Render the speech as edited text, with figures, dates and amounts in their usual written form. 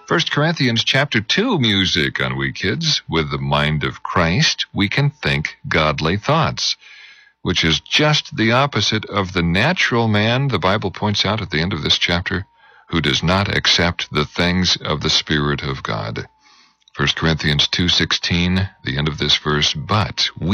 1 Corinthians chapter 2 music on We Kids. With the mind of Christ, we can think godly thoughts, which is just the opposite of the natural man, the Bible points out at the end of this chapter, who does not accept the things of the Spirit of God. 1 Corinthians 2:16, the end of this verse, but